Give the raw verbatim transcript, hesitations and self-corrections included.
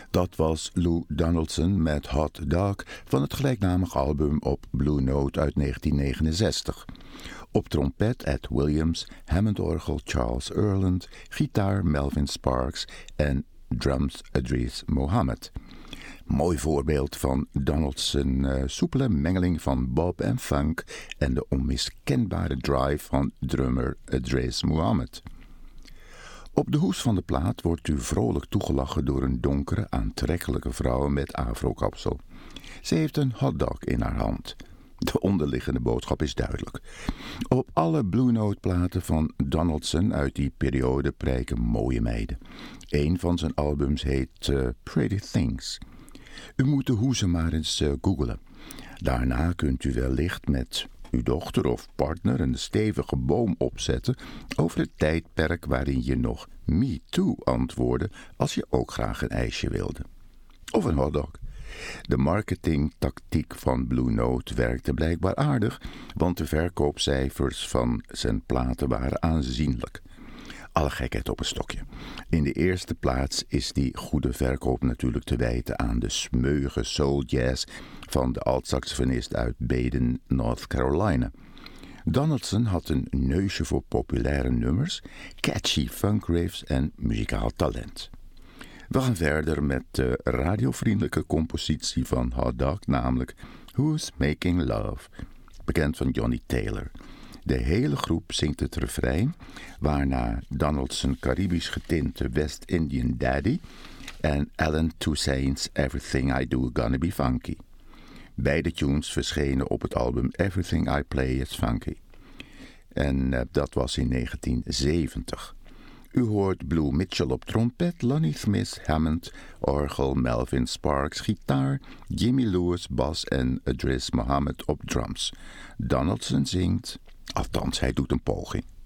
Dat was Lou Donaldson met Hot Dog van het gelijknamig album op Blue Note uit negentien negenenzestig. Op trompet Ed Williams, Hammondorgel Charles Earland, gitaar Melvin Sparks en drums Idris Mohammed. Mooi voorbeeld van Donaldson's uh, soepele mengeling van bop en funk en de onmiskenbare drive van drummer Idris Mohammed. Op de hoes van de plaat wordt u vrolijk toegelachen door een donkere, aantrekkelijke vrouw met afrokapsel. Ze heeft een hotdog in haar hand. De onderliggende boodschap is duidelijk. Op alle Blue Note platen van Donaldson uit die periode prijken mooie meiden. Een van zijn albums heet uh, Pretty Things. U moet de hoeze maar eens uh, googlen. Daarna kunt u wellicht met uw dochter of partner een stevige boom opzetten over het tijdperk waarin je nog Me Too antwoordde als je ook graag een ijsje wilde. Of een hotdog. De marketingtactiek van Blue Note werkte blijkbaar aardig, want de verkoopcijfers van zijn platen waren aanzienlijk. Alle gekheid op een stokje. In de eerste plaats is die goede verkoop natuurlijk te wijten aan de smeuïge soul jazz van de altsaxofonist uit Baden, North Carolina. Donaldson had een neusje voor populaire nummers, catchy funk riffs en muzikaal talent. We gaan verder met de radiovriendelijke compositie van Hot Dog, namelijk Who's Making Love, bekend van Johnny Taylor. De hele groep zingt het refrein, waarna Donaldson Caribisch getinte West Indian Daddy en Alan Toussaint's Everything I Do Gonna Be Funky. Beide tunes verschenen op het album Everything I Play Is Funky. En uh, dat was in negentien zeventig. U hoort Blue Mitchell op trompet, Lonnie Smith Hammond, orgel, Melvin Sparks gitaar, Jimmy Lewis bas en Idris Mohammed op drums. Donaldson zingt, althans hij doet een poging.